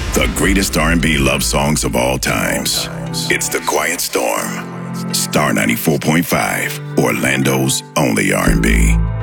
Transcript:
The greatest R&B love songs of all times. It's The Quiet Storm. Star 94.5, Orlando's only R&B.